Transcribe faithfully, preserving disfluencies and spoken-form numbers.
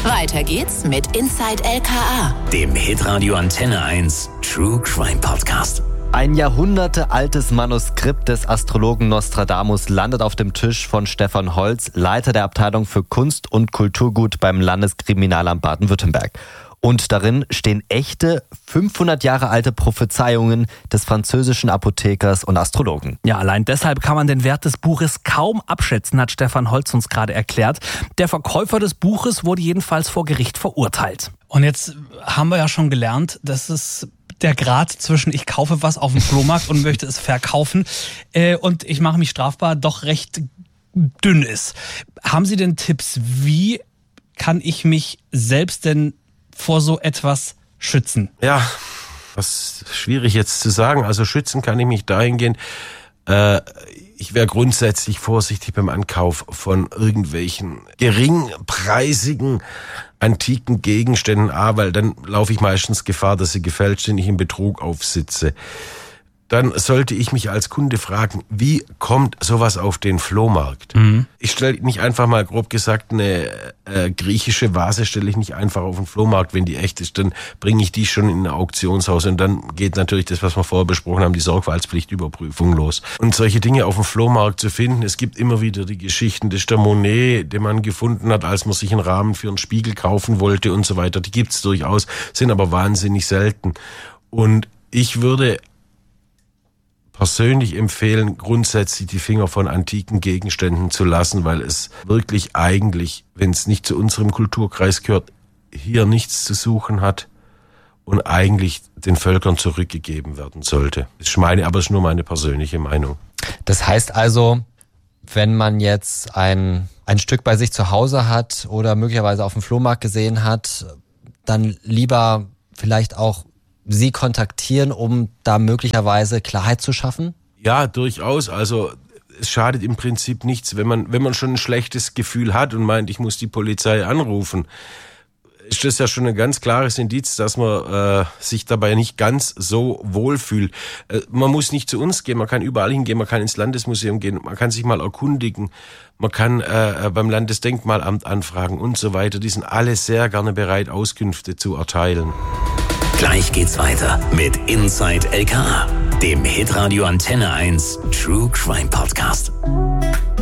Weiter geht's mit Inside L K A, dem Hitradio Antenne eins True Crime Podcast. Ein jahrhundertealtes Manuskript des Astrologen Nostradamus landet auf dem Tisch von Stefan Holz, Leiter der Abteilung für Kunst und Kulturgut beim Landeskriminalamt Baden-Württemberg. Und darin stehen echte, fünfhundert Jahre alte Prophezeiungen des französischen Apothekers und Astrologen. Ja, allein deshalb kann man den Wert des Buches kaum abschätzen, hat Stefan Holz uns gerade erklärt. Der Verkäufer des Buches wurde jedenfalls vor Gericht verurteilt. Und jetzt haben wir ja schon gelernt, dass es der Grad zwischen ich kaufe was auf dem Flohmarkt und möchte es verkaufen äh, und ich mache mich strafbar doch recht dünn ist. Haben Sie denn Tipps, wie kann ich mich selbst denn vor so etwas schützen? Ja, das ist schwierig jetzt zu sagen. Also schützen kann ich mich dahingehend, äh, ich wäre grundsätzlich vorsichtig beim Ankauf von irgendwelchen geringpreisigen antiken Gegenständen. A, weil dann laufe ich meistens Gefahr, dass sie gefälscht sind, ich in Betrug aufsitze. Dann sollte ich mich als Kunde fragen, wie kommt sowas auf den Flohmarkt? Mhm. Ich stelle nicht einfach mal, grob gesagt, eine äh, griechische Vase stelle ich nicht einfach auf den Flohmarkt. Wenn die echt ist, dann bringe ich die schon in ein Auktionshaus. Und dann geht natürlich das, was wir vorher besprochen haben, die Sorgfaltspflichtüberprüfung los. Und solche Dinge auf dem Flohmarkt zu finden, es gibt immer wieder die Geschichten, das ist der Monet, den man gefunden hat, als man sich einen Rahmen für einen Spiegel kaufen wollte und so weiter. Die gibt's durchaus, sind aber wahnsinnig selten. Und ich würde persönlich empfehlen, grundsätzlich die Finger von antiken Gegenständen zu lassen, weil es wirklich eigentlich, wenn es nicht zu unserem Kulturkreis gehört, hier nichts zu suchen hat und eigentlich den Völkern zurückgegeben werden sollte. Das ist meine, aber es ist nur meine persönliche Meinung. Das heißt also, wenn man jetzt ein, ein Stück bei sich zu Hause hat oder möglicherweise auf dem Flohmarkt gesehen hat, dann lieber vielleicht auch Sie kontaktieren, um da möglicherweise Klarheit zu schaffen? Ja, durchaus. Also es schadet im Prinzip nichts, wenn man wenn man schon ein schlechtes Gefühl hat und meint, ich muss die Polizei anrufen. Ist das ja schon ein ganz klares Indiz, dass man äh, sich dabei nicht ganz so wohlfühlt. Äh, man muss nicht zu uns gehen, man kann überall hingehen, man kann ins Landesmuseum gehen, man kann sich mal erkundigen, man kann äh, beim Landesdenkmalamt anfragen und so weiter. Die sind alle sehr gerne bereit, Auskünfte zu erteilen. Gleich geht's weiter mit Inside L K A, dem Hitradio Antenne eins True Crime Podcast.